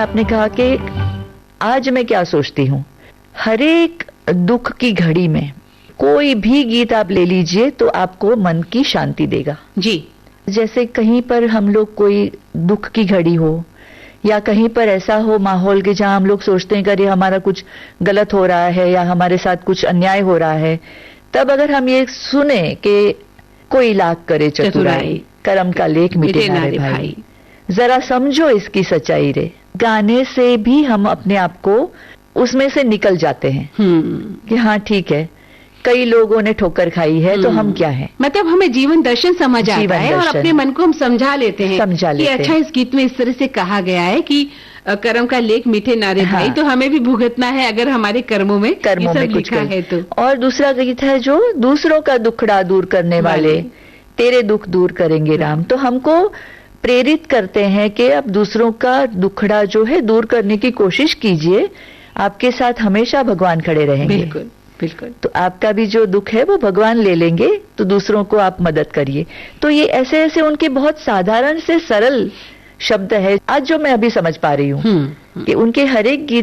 आपने कहा कि आज मैं क्या सोचती हूँ, हर एक दुख की घड़ी में कोई भी गीत आप ले लीजिए तो आपको मन की शांति देगा जी। जैसे कहीं पर हम लोग कोई दुख की घड़ी हो या कहीं पर ऐसा हो माहौल के जहां हम लोग सोचते हैं कि अरे हमारा कुछ गलत हो रहा है या हमारे साथ कुछ अन्याय हो रहा है, तब अगर हम ये सुने कि कोई लाख करे चतुराई, कर्म का लेख मिटे ना रे भाई, जरा समझो इसकी सच्चाई रे, गाने से भी हम अपने आप को उसमें से निकल जाते हैं कि हाँ ठीक है, कई लोगों ने ठोकर खाई है तो हम क्या हैं। मतलब हमें जीवन दर्शन समझ आता है और अपने मन को हम समझा लेते हैं कि अच्छा इस गीत में इस तरह से कहा गया है कि कर्म का लेख मीठे नारे भाई, तो हमें भी भुगतना है अगर हमारे कर्मों में कुछ लिखा है तो। और दूसरा गीत है जो दूसरों का दुखड़ा दूर करने वाले तेरे दुख दूर करेंगे राम, तो हमको प्रेरित करते हैं कि अब दूसरों का दुखड़ा जो है दूर करने की कोशिश कीजिए, आपके साथ हमेशा भगवान खड़े रहेंगे। बिल्कुल बिल्कुल। तो आपका भी जो दुख है वो भगवान ले लेंगे, तो दूसरों को आप मदद करिए। तो ये ऐसे ऐसे उनके बहुत साधारण से सरल शब्द है आज जो मैं अभी समझ पा रही हूँ कि उनके हर एक गीत